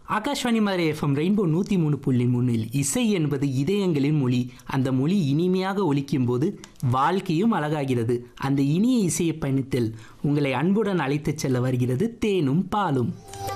ஆகாஷ்வாணி மாதிரி FM rainbow 103.3 இசை என்பது இதயங்களின் மொழி. அந்த மொழி இனிமையாக ஒலிக்கும் போது வாழ்க்கையும் அழகாகிறது. அந்த இனிய இசையை பயணித்தல் உங்களை அன்புடன் அழைத்துச் செல்ல வருகிறது தேனும் பாலும்.